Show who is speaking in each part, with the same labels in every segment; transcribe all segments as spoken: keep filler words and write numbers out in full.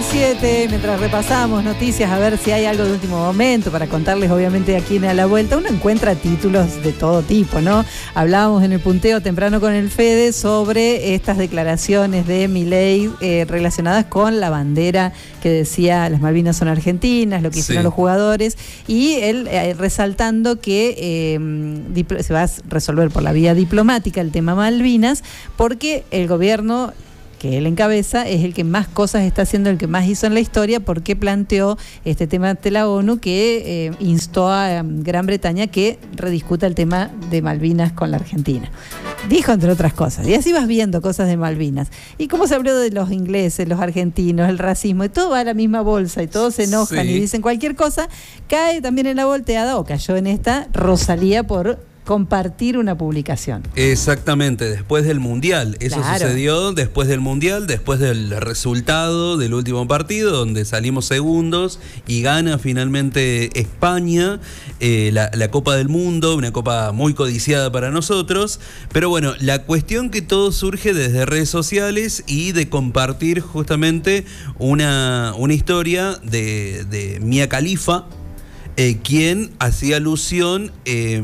Speaker 1: diecisiete, mientras repasamos noticias a ver si hay algo de último momento para contarles, obviamente aquí en A la Vuelta, uno encuentra títulos de todo tipo, ¿no? Hablábamos en el punteo temprano con el Fede sobre estas declaraciones de Milei eh, relacionadas con la bandera que decía las Malvinas son argentinas, lo que hicieron sí. los jugadores, y él eh, resaltando que eh, se va a resolver por la vía diplomática el tema Malvinas, porque el gobierno que él encabeza es el que más cosas está haciendo, el que más hizo en la historia, porque planteó este tema ante la ONU, que eh, instó a Gran Bretaña que rediscuta el tema de Malvinas con la Argentina. Dijo, entre otras cosas, y así vas viendo cosas de Malvinas. Y como se habló de los ingleses, los argentinos, el racismo, y todo va a la misma bolsa, y todos se enojan sí. y dicen cualquier cosa, cae también en la volteada, o cayó en esta, Rosalía por compartir una publicación.
Speaker 2: Exactamente, después del Mundial. Eso claro. sucedió después del Mundial, después del resultado del último partido, donde salimos segundos y gana finalmente España, eh, la, la Copa del Mundo, una copa muy codiciada para nosotros. Pero bueno, la cuestión que todo surge desde redes sociales y de compartir justamente una, una historia de, de Mia Khalifa, Eh, quien hacía alusión eh,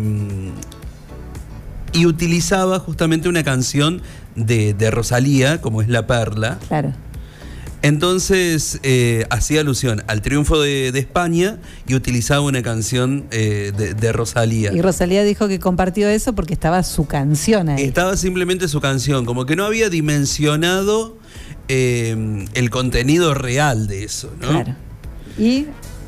Speaker 2: y utilizaba justamente una canción de, de Rosalía, como es La Perla.
Speaker 1: Claro.
Speaker 2: Entonces eh, hacía alusión al triunfo de, de España y utilizaba una canción eh, de, de Rosalía.
Speaker 1: Y Rosalía dijo que compartió eso porque estaba su canción ahí.
Speaker 2: Estaba simplemente su canción, como que no había dimensionado eh, el contenido real de eso, ¿no?
Speaker 1: Claro. Y...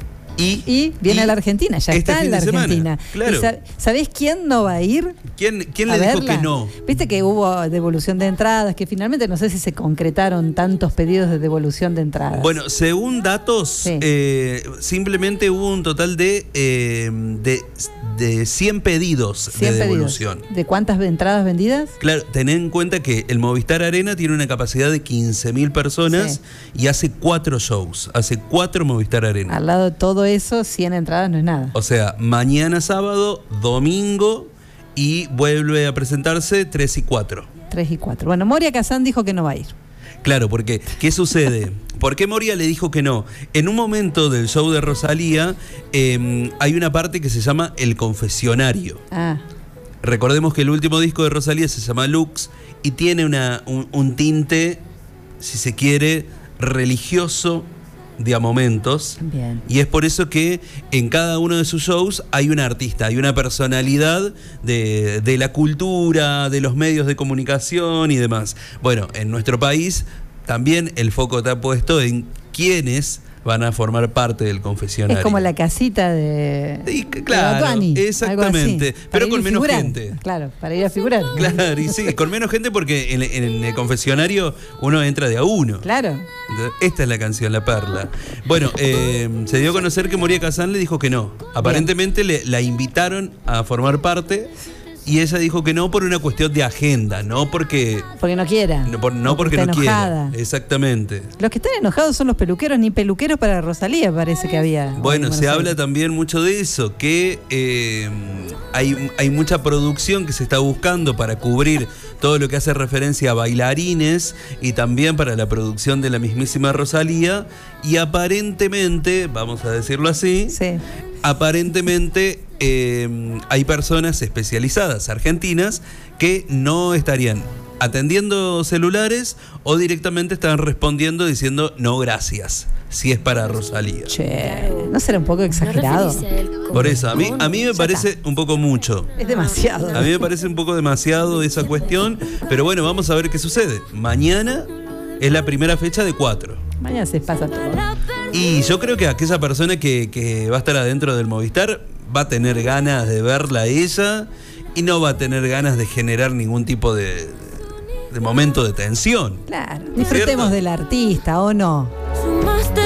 Speaker 1: Y, y viene y a la Argentina, ya
Speaker 2: este
Speaker 1: está en la Argentina.
Speaker 2: Claro.
Speaker 1: Sab- ¿Sabés quién no va a ir?
Speaker 2: ¿Quién, quién le dijo que no?
Speaker 1: Viste que hubo devolución de entradas, que finalmente no sé si se concretaron tantos pedidos de devolución de entradas.
Speaker 2: Bueno, según datos, sí. eh, simplemente hubo un total de, eh, de, de cien pedidos cien de devolución.
Speaker 1: Pedidos. ¿De cuántas entradas vendidas?
Speaker 2: Claro, tened en cuenta que el Movistar Arena tiene una capacidad de quince mil personas sí. y hace cuatro shows, hace cuatro Movistar Arena.
Speaker 1: Al lado de todo eso, cien entradas no es nada.
Speaker 2: O sea, mañana sábado, domingo y vuelve a presentarse tres y cuatro.
Speaker 1: tres y cuatro. Bueno, Moria Kazan dijo que no va a ir.
Speaker 2: Claro, porque ¿qué sucede? ¿Por qué Moria le dijo que no? En un momento del show de Rosalía eh, hay una parte que se llama El Confesionario.
Speaker 1: Ah.
Speaker 2: Recordemos que el último disco de Rosalía se llama Lux y tiene una, un, un tinte, si se quiere, religioso de a momentos.
Speaker 1: Bien.
Speaker 2: Y es por eso que en cada uno de sus shows hay un artista, hay una personalidad de, de la cultura, de los medios de comunicación y demás. Bueno, en nuestro país también el foco está puesto en quiénes van a formar parte del confesionario.
Speaker 1: Es como la casita de,
Speaker 2: y, claro,
Speaker 1: de Batuani,
Speaker 2: exactamente, pero con menos gente.
Speaker 1: Claro, para ir a figurar.
Speaker 2: Claro, y sí, con menos gente porque en, en el confesionario uno entra de a uno.
Speaker 1: Claro.
Speaker 2: Esta es la canción, La Perla. Bueno, eh, se dio a conocer que Moria Kazan le dijo que no. Aparentemente le, la invitaron a formar parte y ella dijo que no por una cuestión de agenda, no porque...
Speaker 1: Porque no quiera.
Speaker 2: No, por, no porque, porque no quiera. Exactamente.
Speaker 1: Los que están enojados son los peluqueros, ni peluqueros para Rosalía parece que había.
Speaker 2: Bueno, se habla también mucho de eso, que eh, hay, hay mucha producción que se está buscando para cubrir todo lo que hace referencia a bailarines y también para la producción de la mismísima Rosalía, y aparentemente, vamos a decirlo así,
Speaker 1: sí.
Speaker 2: aparentemente eh, hay personas especializadas argentinas que no estarían atendiendo celulares o directamente están respondiendo diciendo no gracias, si es para Rosalía.
Speaker 1: Che, ¿no será un poco exagerado?
Speaker 2: Por eso, a mí, a mí me parece un poco mucho.
Speaker 1: Es demasiado.
Speaker 2: A mí me parece un poco demasiado esa cuestión, pero bueno, vamos a ver qué sucede. Mañana es la primera fecha de cuatro.
Speaker 1: Mañana se pasa todo.
Speaker 2: Y yo creo que aquella persona que, que va a estar adentro del Movistar va a tener ganas de verla a ella y no va a tener ganas de generar ningún tipo de, de momento de tensión.
Speaker 1: Claro, disfrutemos del artista, ¿o no?